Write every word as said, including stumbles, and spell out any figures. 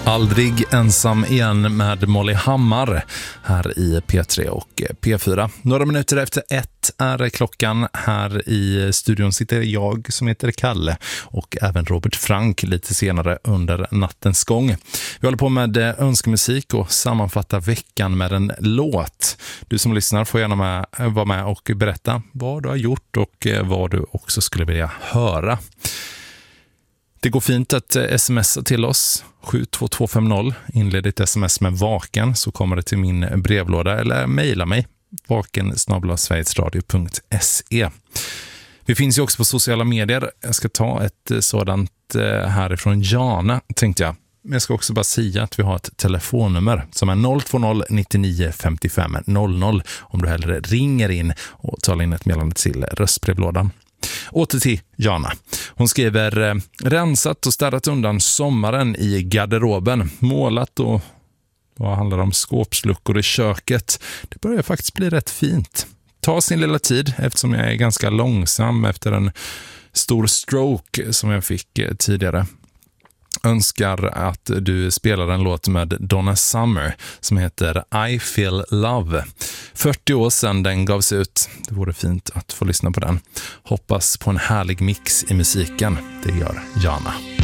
Aldrig ensam igen med Molly Hammar här i P tre och P fyra. Några minuter efter ett är klockan. Här i studion sitter jag som heter Kalle och även Robert Frank lite senare under nattens gång. Vi håller på med önskemusik och sammanfattar veckan med en låt. Du som lyssnar får gärna med, vara med och berätta vad du har gjort och vad du också skulle vilja höra. Det går fint att smsa till oss sju två två fem noll. Inled ditt sms med vaken så kommer det till min brevlåda eller mejla mig vaken snabel-a sverigesradio punkt se. Vi finns ju också på sociala medier. Jag ska ta ett sådant härifrån Jana tänkte jag. Men jag ska också bara säga att vi har ett telefonnummer som är noll två noll nittionio femtiofem noll noll om du hellre ringer in och talar in ett meddelande till röstbrevlådan. Åter till Jana. Hon skriver rensat och städat undan sommaren i garderoben. Målat och vad handlar om skåpsluckor i köket. Det börjar faktiskt bli rätt fint. Ta sin lilla tid eftersom jag är ganska långsam efter en stor stroke som jag fick tidigare. Önskar att du spelar en låt med Donna Summer som heter I Feel Love. fyrtio år sedan den gavs ut. Det vore fint att få lyssna på den. Hoppas på en härlig mix i musiken. Det gör Jana.